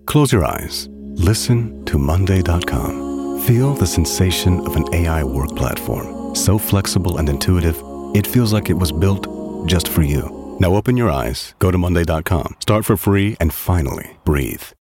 Close your eyes. Listen to Monday.com. Feel the sensation of an AI work platform. So flexible and intuitive, it feels like it was built just for you. Now open your eyes, go to Monday.com, start for free, and finally breathe.